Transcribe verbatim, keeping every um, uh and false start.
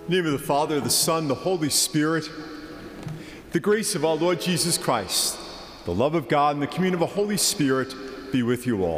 In the name of the Father, the Son, the Holy Spirit, the grace of our Lord Jesus Christ, the love of God, and the communion of the Holy Spirit be with you all.